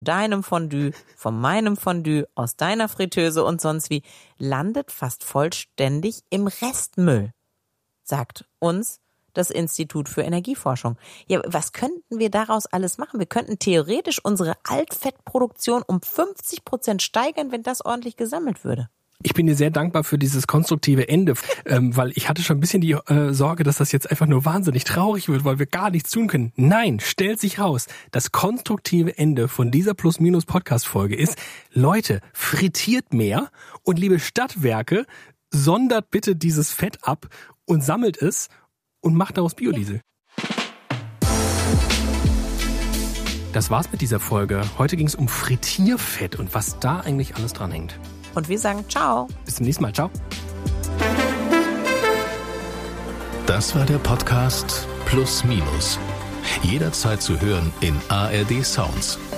deinem Fondue, von meinem Fondue, aus deiner Fritteuse und sonst wie, landet fast vollständig im Restmüll, sagt uns das Institut für Energieforschung. Ja, was könnten wir daraus alles machen? Wir könnten theoretisch unsere Altfettproduktion um 50% steigern, wenn das ordentlich gesammelt würde. Ich bin dir sehr dankbar für dieses konstruktive Ende, weil ich hatte schon ein bisschen die Sorge, dass das jetzt einfach nur wahnsinnig traurig wird, weil wir gar nichts tun können. Nein, stellt sich raus, das konstruktive Ende von dieser Plus-Minus-Podcast-Folge ist, Leute, frittiert mehr und liebe Stadtwerke, sondert bitte dieses Fett ab und sammelt es und macht daraus Biodiesel. Das war's mit dieser Folge. Heute ging es um Frittierfett und was da eigentlich alles dran hängt. Und wir sagen ciao. Bis zum nächsten Mal. Ciao. Das war der Podcast Plus Minus. Jederzeit zu hören in ARD Sounds.